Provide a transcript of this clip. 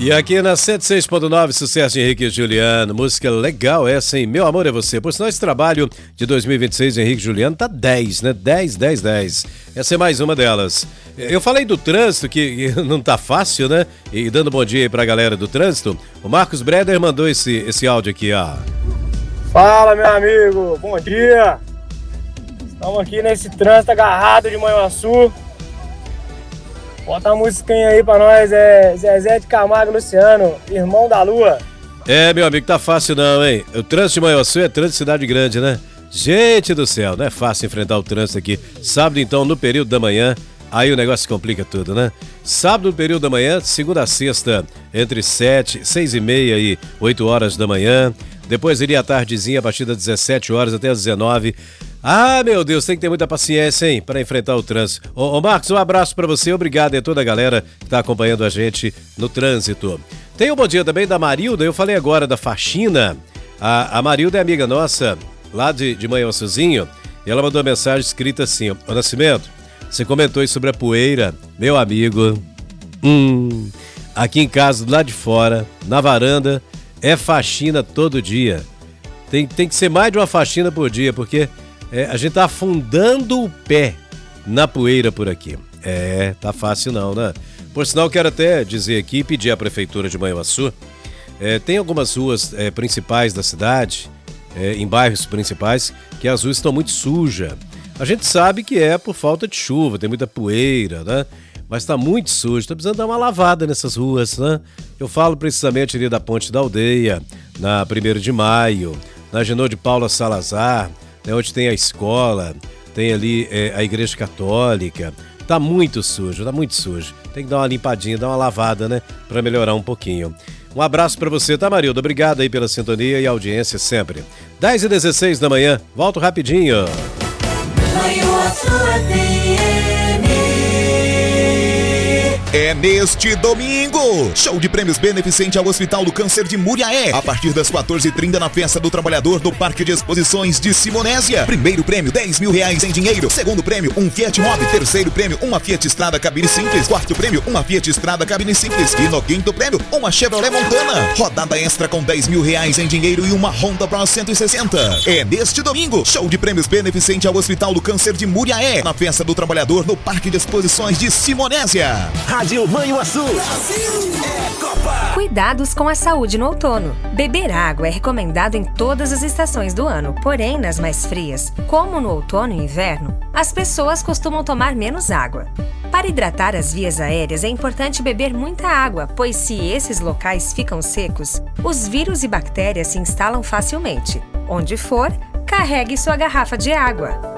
E aqui na 106.9, sucesso de Henrique e Juliano, música legal essa, hein? Meu Amor é Você. Por sinal, esse trabalho de 2026 de Henrique e Juliano tá 10, né? 10, 10, 10. Essa é mais uma delas. Eu falei do trânsito, que não tá fácil, né? E dando bom dia aí pra galera do trânsito, o Marcos Breder mandou esse áudio aqui, ó. Fala, meu amigo, bom dia. Estamos aqui nesse trânsito agarrado de Manhuaçu. Bota a musiquinha aí pra nós, Zezé de Camargo e Luciano, Irmão da Lua. É, meu amigo, tá fácil não, hein? O trânsito de Manhuaçu é trânsito de cidade grande, né? Gente do céu, não é fácil enfrentar o trânsito aqui. Sábado, então, no período da manhã, aí o negócio complica tudo, né? Sábado, no período da manhã, segunda a sexta, entre 6h30 e 8 horas da manhã. Depois iria à tardezinha, a partir das 17 horas até as 19. Ah, meu Deus, tem que ter muita paciência, hein, para enfrentar o trânsito. Ô Marcos, um abraço para você, obrigado a toda a galera que tá acompanhando a gente no trânsito. Tem um bom dia também da Marilda, eu falei agora da faxina. A Marilda é amiga nossa, lá de Manhuaçuzinho, e ela mandou uma mensagem escrita assim: Ô Nascimento, você comentou aí sobre a poeira, meu amigo. Aqui em casa, do lado de fora, na varanda, é faxina todo dia. Tem que ser mais de uma faxina por dia, porque a gente tá afundando o pé na poeira por aqui. Tá fácil não, né? Por sinal, quero até dizer aqui, pedir à Prefeitura de Manhuaçu, tem algumas ruas principais da cidade, em bairros principais, que as ruas estão muito sujas. A gente sabe que é por falta de chuva, tem muita poeira, né? Mas tá muito sujo, tá precisando dar uma lavada nessas ruas, né? Eu falo precisamente ali da Ponte da Aldeia, na 1º de Maio, na Genô de Paula Salazar, né, onde tem a escola, tem ali a Igreja Católica. Tá muito sujo, tá muito sujo. Tem que dar uma limpadinha, dar uma lavada, né? Pra melhorar um pouquinho. Um abraço pra você, tá, Marilda? Obrigado aí pela sintonia e audiência sempre. 10h16 da manhã, volto rapidinho. É neste domingo, show de prêmios beneficente ao Hospital do Câncer de Muriaé, a partir das 14h30 na Festa do Trabalhador do Parque de Exposições de Simonésia. Primeiro prêmio, R$10 mil em dinheiro. Segundo prêmio, um Fiat Mobi. Terceiro prêmio, uma Fiat Strada cabine simples. Quarto prêmio, uma Fiat Strada cabine simples. E no quinto prêmio, uma Chevrolet Montana. Rodada extra com R$10 mil em dinheiro e uma Honda Pro 160. É neste domingo, show de prêmios beneficente ao Hospital do Câncer de Muriaé, na Festa do Trabalhador no Parque de Exposições de Simonésia. Rádio Manhuaçu. Brasil é Copa. Cuidados com a saúde no outono. Beber água é recomendado em todas as estações do ano, porém nas mais frias, como no outono e inverno, as pessoas costumam tomar menos água. Para hidratar as vias aéreas é importante beber muita água, pois se esses locais ficam secos, os vírus e bactérias se instalam facilmente. Onde for, carregue sua garrafa de água.